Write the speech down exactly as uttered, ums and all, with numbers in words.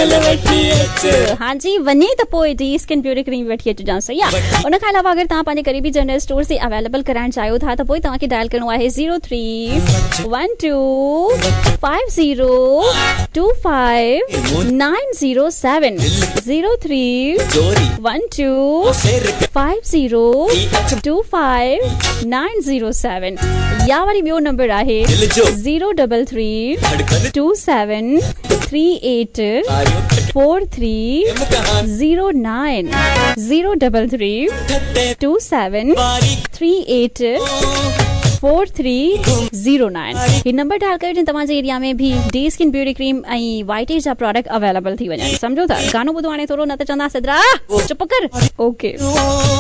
बिल्कुल वठी अच। हाँ जी, वञे त पोइ डी स्किन ब्यूटी क्रीम वठी अचिजां, सही आहे। उन खां अलावा अगरि तव्हां पंहिंजे करीबी जनरल स्टोर से अवेलेबल कराइण चाहियो था त पोइ तव्हांखे डायल करिणो आहे zero three one two five zero two five nine zero seven zero three one two five zero two five nine zero seven. या वरी ॿियो नंबर आहे zero double three two seven three eight four three zero nine zero double three two seven three eight four three zero nine. ही number dial करे जिन तव्हांजे area में भी डी स्किन ब्यूटी क्रीम ऐं वाइटेज जा प्रोडक्ट अवेलेबल थी वञनि। सम्झो था? गानो ॿुधो हाणे थोरो, न त चवंदा सिद्रा चुप कर। ओके।